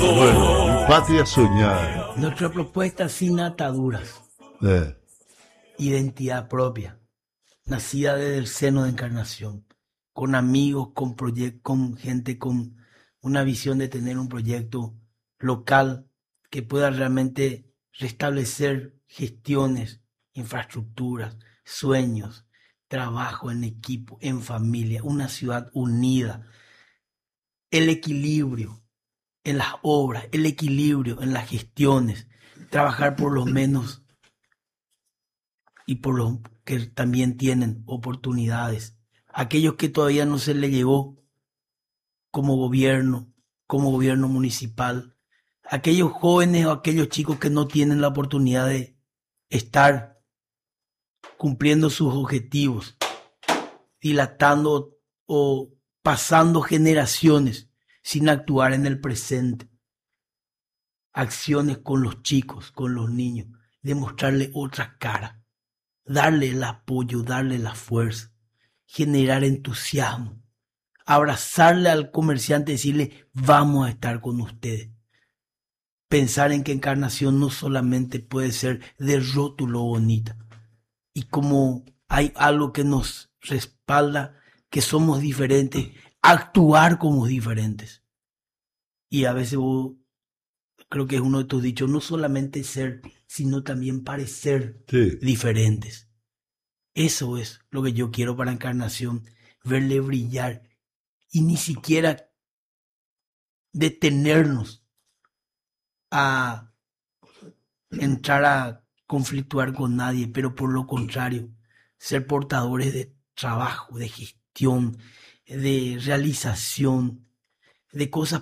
Bueno, mi patria soñada. Nuestra propuesta sin ataduras, Eh, identidad propia, nacida desde el seno de Encarnación, con amigos, con gente con una visión de tener un proyecto local que pueda realmente restablecer gestiones, infraestructuras, sueños, trabajo en equipo, en familia, una ciudad unida, el equilibrio en las obras, el equilibrio en las gestiones, trabajar por los menos y por los que también tienen oportunidades. Aquellos que todavía no se les llegó como gobierno municipal, aquellos jóvenes o aquellos chicos que no tienen la oportunidad de estar cumpliendo sus objetivos, dilatando o pasando generaciones sin actuar en el presente. Acciones con los chicos, con los niños, demostrarle otra cara, darle el apoyo, darle la fuerza, generar entusiasmo, abrazarle al comerciante y decirle, vamos a estar con ustedes. Pensar en que Encarnación no solamente puede ser de rótulo bonita, y como hay algo que nos respalda, que somos diferentes, actuar como diferentes. Y a veces creo que es uno de tus dichos, no solamente ser, sino también parecer sí. diferentes. Eso es lo que yo quiero para Encarnación, verle brillar y ni siquiera detenernos a entrar a conflictuar con nadie, pero por lo contrario, ser portadores de trabajo, de gestión, de realización, de cosas